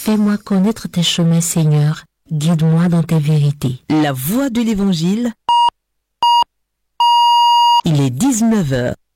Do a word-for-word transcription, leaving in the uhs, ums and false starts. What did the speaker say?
Fais-moi connaître tes chemins, Seigneur. Guide-moi dans tes vérités. La voix de l'Évangile. Il est dix-neuf heures.